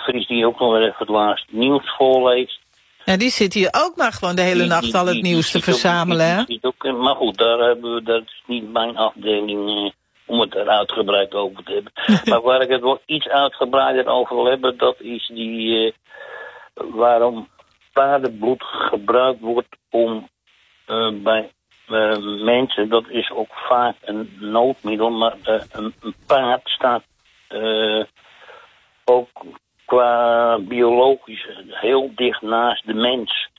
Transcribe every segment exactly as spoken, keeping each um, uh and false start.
Vries die ook nog even het laatste nieuws voorleest. Ja, die zit hier ook maar gewoon de hele Die- nacht die- al het die- nieuws die te zit ook- verzamelen, die- hè? die zit ook- Maar goed, daar hebben we, dat is niet mijn afdeling eh, om het er uitgebreid over te hebben. Maar waar ik het wel iets uitgebreider over wil hebben, dat is die eh, waarom paardenbloed gebruikt wordt om uh, bij uh, mensen, dat is ook vaak een noodmiddel, maar uh, een, een paard staat uh, ook qua biologisch heel dicht naast de mens.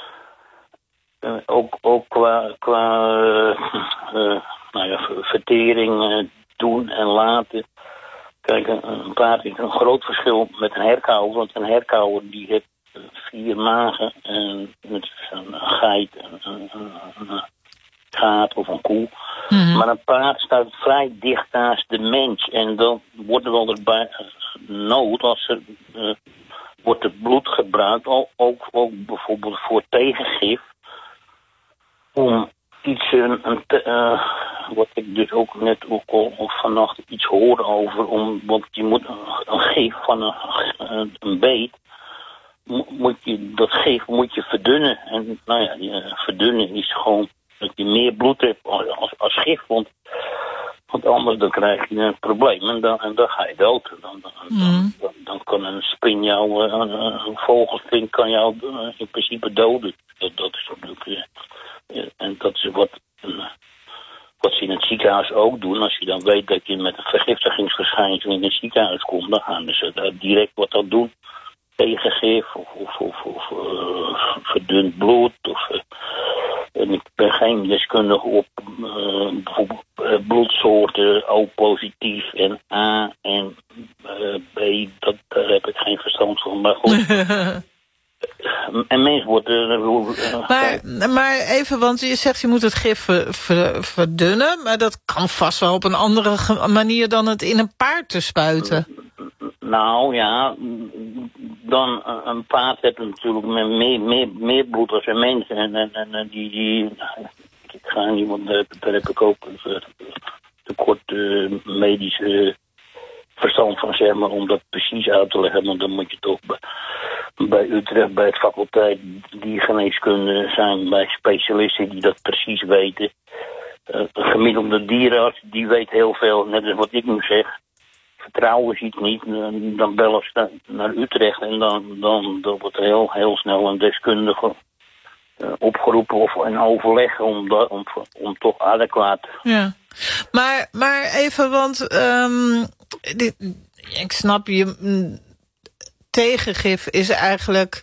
Uh, ook, ook qua, qua uh, uh, nou ja, vertering uh, doen en laten. Kijk, een, een paard is een groot verschil met een herkauwer, want een herkauwer die heeft vier magen en met een geit, een, een, een gaat of een koe. Mm-hmm. Maar een paard staat vrij dicht naast de mens en dan wordt er wel erbij nood als er uh, wordt het bloed gebruikt, ook, ook, ook bijvoorbeeld voor tegengif, om iets, een, een te, uh, wat ik dus ook net ook al of vannacht iets hoorde over, om, want je moet een, een gif van een, een, een beet, moet je, dat gif moet je verdunnen. En nou ja, die, verdunnen is gewoon dat je meer bloed hebt als, als gif, want, want anders dan krijg je een probleem en dan, en dan ga je dood. Dan, dan, mm. dan, dan, dan kan een spin jou, een, een vogelspin kan jou in principe doden. Dat, dat is natuurlijk, ja, en dat is wat, wat ze in het ziekenhuis ook doen. Als je dan weet dat je met een vergiftigingsverschijnsel in het ziekenhuis komt, dan gaan ze daar direct wat aan doen. Tegengif of, of, of, of uh, verdund bloed. Of, uh, en ik ben geen deskundige op uh, bijvoorbeeld uh, bloedsoorten O positief en A en uh, B. Dat, daar heb ik geen verstand van. Maar goed. En mensen worden... Uh, maar, maar even, want je zegt je moet het gif ver, ver, verdunnen. Maar dat kan vast wel op een andere manier dan het in een paard te spuiten. Nou ja, dan een paard heeft natuurlijk meer, meer, meer bloed als een mens. En, en, en die, die, ik ga niet, want daar, daar heb ik ook te kort uh, medische verstand van, zeg maar, om dat precies uit te leggen. Want dan moet je toch bij, bij Utrecht, bij het faculteit diergeneeskunde zijn, bij specialisten die dat precies weten. Uh, een gemiddelde dierenarts, die weet heel veel, net als wat ik nu zeg. Vertrouwen ziet niet, dan bellen ze naar Utrecht en dan, dan, dan wordt er heel, heel snel een deskundige uh, opgeroepen of een overleg om, da, om, om toch adequaat. Ja, maar, maar even, want um, dit, ik snap je, tegengif is eigenlijk,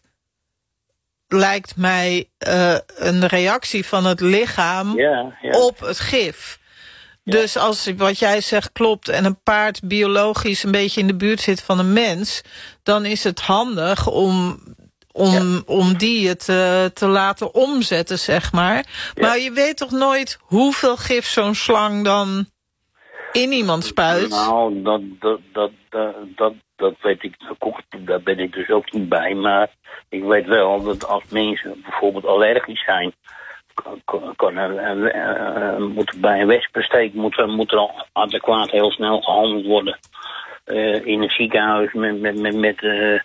lijkt mij uh, een reactie van het lichaam ja, ja. op het gif. Ja. Dus als wat jij zegt klopt en een paard biologisch een beetje in de buurt zit van een mens, dan is het handig om, om, ja. om die te, te laten omzetten, zeg maar. Ja. Maar je weet toch nooit hoeveel gif zo'n slang dan in iemand spuit? Nou, dat, dat, dat, dat, dat, dat weet ik, daar ben ik dus ook niet bij. Maar ik weet wel dat als mensen bijvoorbeeld allergisch zijn, Kan, kan er, uh, uh, moet bij een wespensteek moet er, moet er al adequaat heel snel gehandeld worden. Uh, in een ziekenhuis met, met, met, met, uh,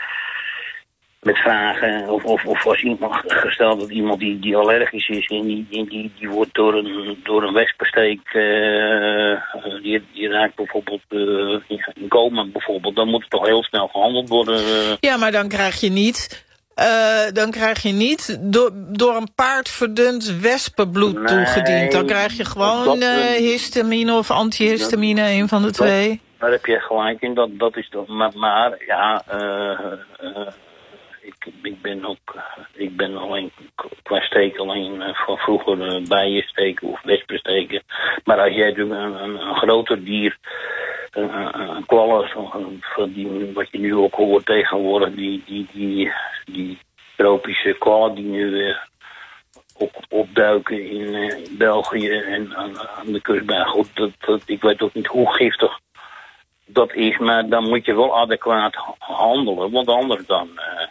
met vragen. Of, of, of als iemand gesteld dat iemand die, die allergisch is en die, die, die wordt door een, door een wespensteek, uh, die, die raakt bijvoorbeeld uh, in coma bijvoorbeeld, dan moet het toch heel snel gehandeld worden. Uh. Ja, maar dan krijg je niet... Uh, dan krijg je niet door, door een paard verdund wespenbloed nee, toegediend. Dan krijg je gewoon dat, uh, histamine of antihistamine, dat, een van de dat, twee. Daar heb je gelijk in, dat, dat is toch. Maar, maar ja, uh, uh, ik, ik ben ook, ik ben alleen qua steek alleen uh, van vroeger uh, bijensteken of wespensteken. Maar als jij een, een, een groter dier, een, een kwal, van die, wat je nu ook hoort tegenwoordig, die, die, die, die tropische kwallen die nu uh, op, opduiken in, uh, in België en aan, aan de kust bij. Goed, dat, dat, ik weet ook niet hoe giftig dat is, maar dan moet je wel adequaat handelen, want anders dan, uh,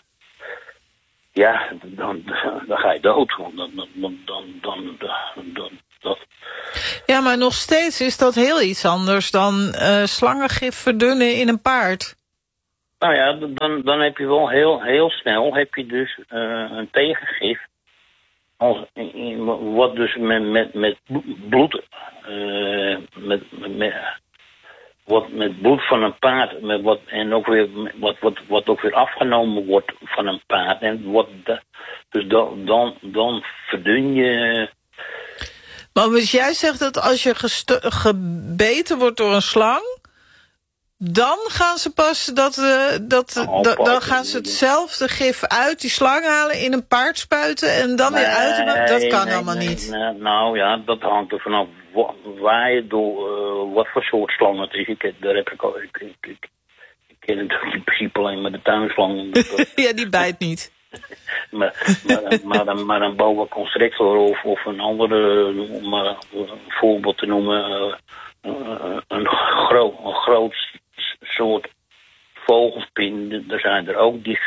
ja, dan, dan ga je dood. Dan, dan, dan, dan, dan, dan, dat. Ja, maar nog steeds is dat heel iets anders dan uh, slangengif verdunnen in een paard. Nou ja, dan, dan heb je wel heel, heel snel heb je dus uh, een tegengif. Als, wat dus met, met, met bloed, uh, met, met, wat met bloed van een paard, met wat, en ook weer, wat, wat, wat ook weer afgenomen wordt van een paard. En wat, dus dan, dan, dan verdun je. Maar dus jij zegt dat als je gebeten wordt door een slang, dan gaan ze pas dat, uh, dat oh, da, dan gaan ze hetzelfde gif uit die slang halen, in een paard spuiten en dan nee, weer uit. Dat kan nee, allemaal nee, niet. Nee, nou ja, dat hangt er vanaf waar je door, uh, wat voor soort slang het is. Ik, daar heb ik, ik, ik, ik, ik ken natuurlijk in principe alleen maar de tuinslang. Ja, die bijt niet. maar, maar, maar, maar, maar een boa constrictor of, of een andere, om maar een voorbeeld te noemen, uh, uh, een, groot, een groot soort vogelspin, er zijn er ook die,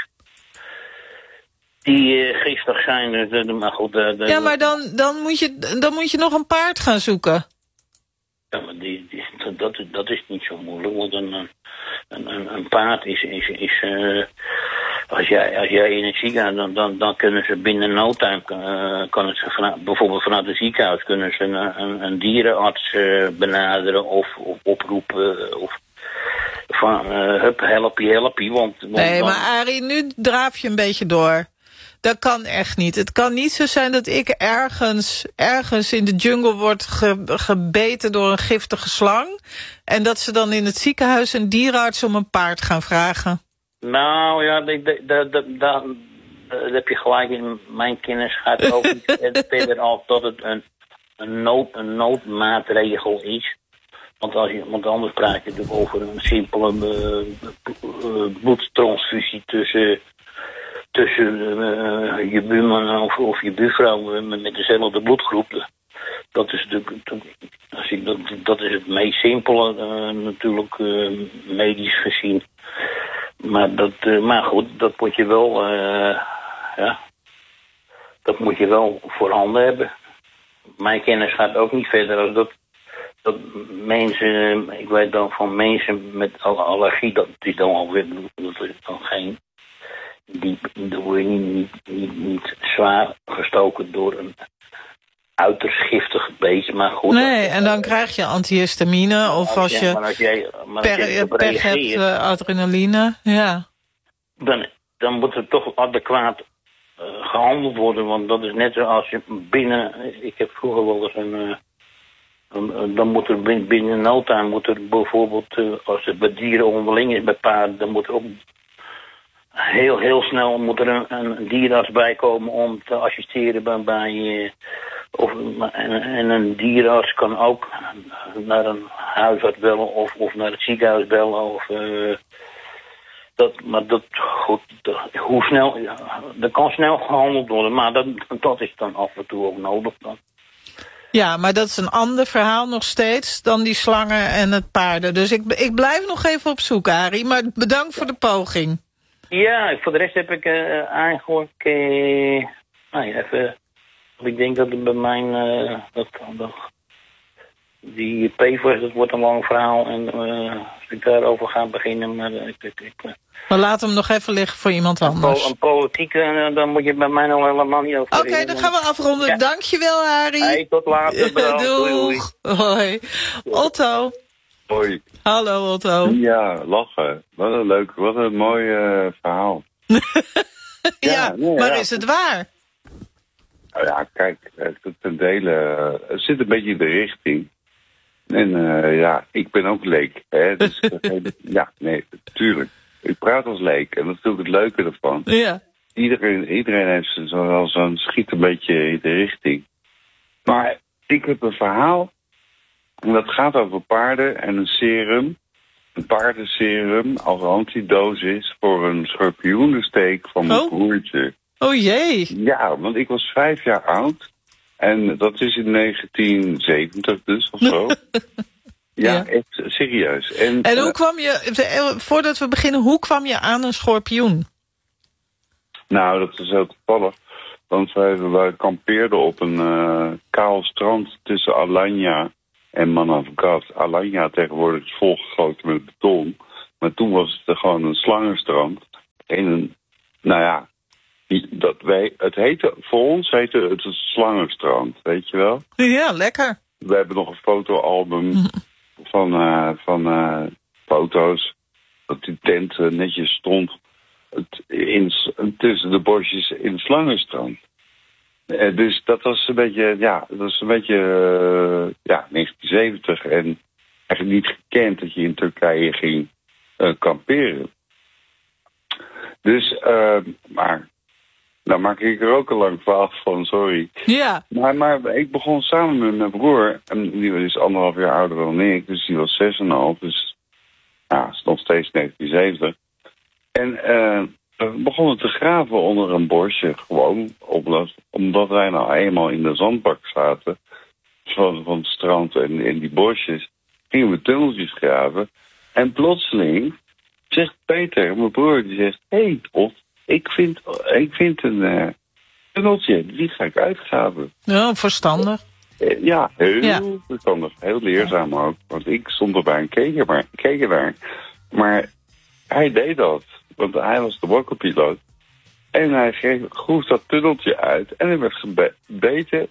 die uh, giftig zijn. Uh, maar goed, uh, de, ja, maar dan, dan, moet je, dan moet je nog een paard gaan zoeken. Ja, maar die, die, dat, dat is niet zo moeilijk, want een, een, een, een paard is, is, is uh, als, jij, als jij in een ziekenhuis, dan, dan, dan kunnen ze binnen no time, uh, kunnen ze vanuit, bijvoorbeeld vanuit het ziekenhuis, kunnen ze een, een, een dierenarts uh, benaderen of, of oproepen, of van, uh, hup, helpie, helpie, want... want nee, dan... maar Arie, nu draaf je een beetje door. Dat kan echt niet. Het kan niet zo zijn dat ik ergens, ergens in de jungle word ge, gebeten door een giftige slang, en dat ze dan in het ziekenhuis een dierenarts om een paard gaan vragen. Nou ja, daar heb je gelijk in. Mijn kennis gaat ook niet verder af dat het een, een, nood, een noodmaatregel is. Want, als je, want anders praat je natuurlijk over een simpele uh, bloedtransfusie tussen, tussen uh, je buurman of, of je buurvrouw met, met dezelfde bloedgroep. Dat is, de, als ik, dat, dat is het meest simpele uh, natuurlijk uh, medisch gezien. Maar, dat, uh, maar goed, dat moet je wel, uh, ja, dat moet je wel voorhanden hebben. Mijn kennis gaat ook niet verder als dat, dat mensen, ik weet dan van mensen met allergie, dat is dan alweer, dat is dan geen, die, daar word je niet, niet, niet, niet zwaar gestoken door een uiterst giftig beestje, maar goed. Nee, en dan krijg je antihistamine of als je, maar als jij, maar per, als jij per hebt uh, adrenaline, ja. Dan, dan moet er toch adequaat uh, gehandeld worden, want dat is net zoals je binnen, ik heb vroeger wel eens een, uh, een dan moet er binnen, binnen no time, moet er bijvoorbeeld, uh, als het bij dieren onderling is, bij paarden, dan moet er ook heel, heel snel moet er een, een dierenarts bij komen om te assisteren bij, bij uh, Of, en, en een dierenarts kan ook naar een huisarts bellen of, of naar het ziekenhuis bellen. Of, uh, dat, maar dat, goed, dat, hoe snel, ja, dat kan snel gehandeld worden, maar dat, dat is dan af en toe ook nodig dan. Ja, maar dat is een ander verhaal nog steeds dan die slangen en het paarden. Dus ik, ik blijf nog even op zoek, Arie, maar bedankt voor de poging. Ja, voor de rest heb ik uh, eigenlijk uh, nou ja, even... Ik denk dat het bij mijn, uh, dat, dat, die P V O S, dat wordt een lang verhaal. En uh, als ik daarover ga beginnen, maar uh, ik, ik, ik uh, maar laat hem nog even liggen voor iemand anders. Een, een politiek, uh, dan moet je bij mij nog helemaal niet over. Oké, okay, dan gaan we afronden. Ja. Dankjewel, Arie. Hey, tot later. Doeg. Hoi. Otto. Hoi. Hallo, Otto. Ja, lachen. Wat een leuk, wat een mooi uh, verhaal. ja, ja, nee, maar ja. Is het waar? Nou ja, kijk, ten dele, het zit een beetje in de richting. En uh, ja, ik ben ook leek. Hè? Dus, ja, nee, tuurlijk. Ik praat als leek en dat is natuurlijk het leuke ervan. Ja. Iedereen, iedereen heeft zo, zo'n schiet een beetje in de richting. Maar ik heb een verhaal. En dat gaat over paarden en een serum. Een paardenserum als antidosis voor een schorpioenensteek van mijn oh. broertje. Oh jee. Ja, want ik was vijf jaar oud. En dat is in negentien zeventig dus, of zo. ja, ja, echt serieus. En, en hoe uh, kwam je, voordat we beginnen, hoe kwam je aan een schorpioen? Nou, dat is heel toevallig. Want wij, wij kampeerden op een uh, kaal strand tussen Alanya en Manavgat. Alanya tegenwoordig is volgegoten met beton. Maar toen was het gewoon een slangenstrand. En een, nou ja, dat wij, het heette, voor ons heette het een slangenstrand, weet je wel? Ja, lekker. We hebben nog een fotoalbum van, uh, van uh, foto's. Dat die tent uh, netjes stond het, in, tussen de bosjes in het slangenstrand. Uh, dus dat was een beetje, ja, dat was een beetje, uh, ja, negentien zeventig. En eigenlijk niet gekend dat je in Turkije ging uh, kamperen. Dus, uh, maar, nou maak ik er ook een lang verhaal van, sorry. Ja. Maar, maar ik begon samen met mijn broer, en die is anderhalf jaar ouder dan ik, dus die was zes en een half, dus ja, het is nog steeds negentien zeventig. En uh, we begonnen te graven onder een bosje, gewoon, omdat, omdat wij nou eenmaal in de zandbak zaten van, van het strand en in die bosjes, gingen we tunneltjes graven. En plotseling zegt Peter, mijn broer, die zegt, hé, hey, of ik vind, ik vind een uh, tunneltje, die ga ik uitgraven. Ja, verstandig. Uh, ja, heel ja. verstandig, heel leerzaam ook. Want ik stond erbij en keek er, maar, keek er daar. Maar hij deed dat, want hij was de wakkerpiloot. En hij groef dat tunneltje uit en hij werd gebeten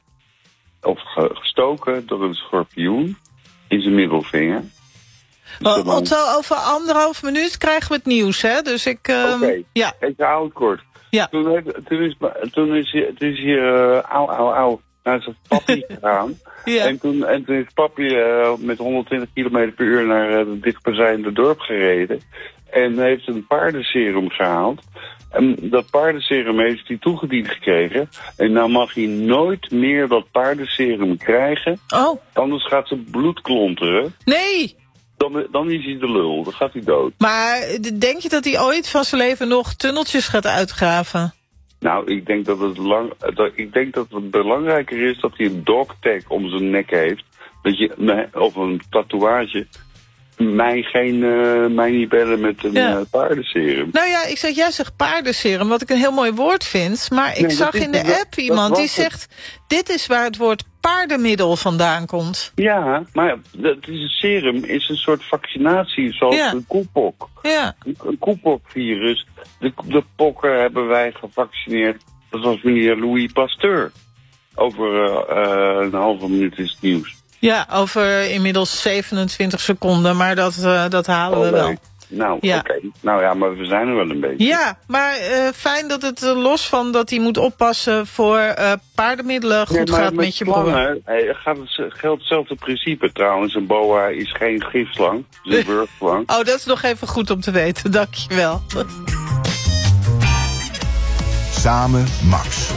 of gestoken door een schorpioen in zijn middelvinger. Well, Otto, over anderhalf minuut krijgen we het nieuws, hè? Dus ik... Um, Oké, okay. ja. Ik hou het kort. Ja. Toen, heeft, toen, is, toen is hier, toen is hier uh, auw, auw, auw, naar zijn papi gegaan. Ja. En, toen, en toen is papi uh, met honderdtwintig kilometer per uur naar uh, het dichtstbijzijnde dorp gereden. En heeft een paardenserum gehaald. En dat paardenserum heeft hij toegediend gekregen. En nou mag hij nooit meer dat paardenserum krijgen. Oh. Anders gaat zijn bloed klonteren. Nee! Dan, dan is hij de lul, dan gaat hij dood. Maar denk je dat hij ooit van zijn leven nog tunneltjes gaat uitgraven? Nou, ik denk dat het, lang, dat, ik denk dat het belangrijker is dat hij een dogtag om zijn nek heeft. Dat je, of een tatoeage. Mij, geen, uh, mij niet bellen met een ja. uh, paardenserum. Nou ja, ik zeg, jij zegt paardenserum, wat ik een heel mooi woord vind. Maar ik nee, zag in de app dat, iemand dat die zegt, dit is waar het woord paardenmiddel vandaan komt. Ja, maar het is een serum is een soort vaccinatie, zoals ja. een koepok. Ja. Een, een koepokvirus. De, de pokken hebben wij gevaccineerd. Dat was meneer Louis Pasteur. Over uh, uh, een halve minuut is het nieuws. Ja, over inmiddels zevenentwintig seconden, maar dat, uh, dat halen oh, we wel. Nee. Nou, ja. oké. Okay. Nou ja, maar we zijn er wel een beetje. Ja, maar uh, fijn dat het uh, los van dat hij moet oppassen voor uh, paardenmiddelen goed nee, gaat met, met je broer. Hey, gaat het, geldt hetzelfde principe trouwens. Een boa is geen gifslang, het is een burgslang. Oh, dat is nog even goed om te weten, dankjewel. Samen Max.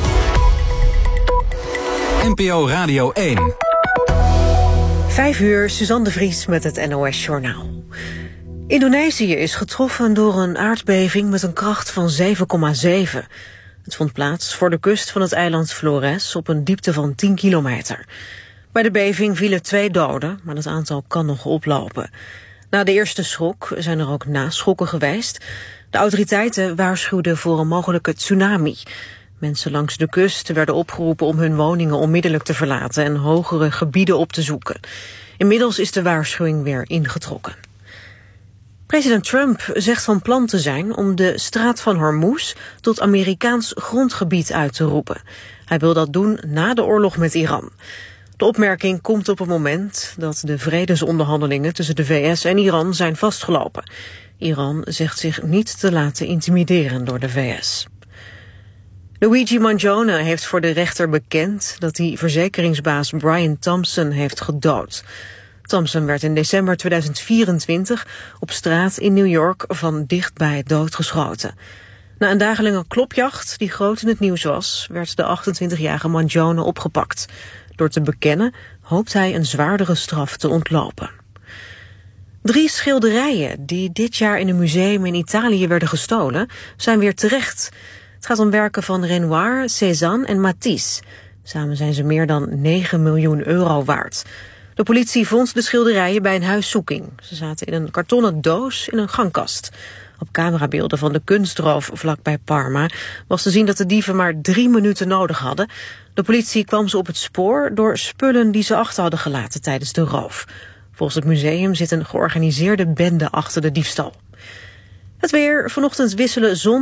N P O Radio één. Vijf uur, Suzanne de Vries met het N O S-journaal. Indonesië is getroffen door een aardbeving met een kracht van zeven komma zeven. Het vond plaats voor de kust van het eiland Flores op een diepte van tien kilometer. Bij de beving vielen twee doden, maar dat aantal kan nog oplopen. Na de eerste schok zijn er ook naschokken geweest. De autoriteiten waarschuwden voor een mogelijke tsunami. Mensen langs de kust werden opgeroepen om hun woningen onmiddellijk te verlaten en hogere gebieden op te zoeken. Inmiddels is de waarschuwing weer ingetrokken. President Trump zegt van plan te zijn om de straat van Hormuz tot Amerikaans grondgebied uit te roepen. Hij wil dat doen na de oorlog met Iran. De opmerking komt op het moment dat de vredesonderhandelingen tussen de V S en Iran zijn vastgelopen. Iran zegt zich niet te laten intimideren door de V S. Luigi Mangione heeft voor de rechter bekend dat hij verzekeringsbaas Brian Thompson heeft gedood. Thompson werd in december tweeduizend vierentwintig op straat in New York van dichtbij doodgeschoten. Na een dagenlange klopjacht die groot in het nieuws was, werd de achtentwintigjarige Mangione opgepakt. Door te bekennen hoopt hij een zwaardere straf te ontlopen. Drie schilderijen die dit jaar in een museum in Italië werden gestolen, zijn weer terecht. Het gaat om werken van Renoir, Cézanne en Matisse. Samen zijn ze meer dan negen miljoen euro waard. De politie vond de schilderijen bij een huiszoeking. Ze zaten in een kartonnen doos in een gangkast. Op camerabeelden van de kunstroof vlakbij Parma was te zien dat de dieven maar drie minuten nodig hadden. De politie kwam ze op het spoor door spullen die ze achter hadden gelaten tijdens de roof. Volgens het museum zit een georganiseerde bende achter de diefstal. Het weer, vanochtend wisselen zon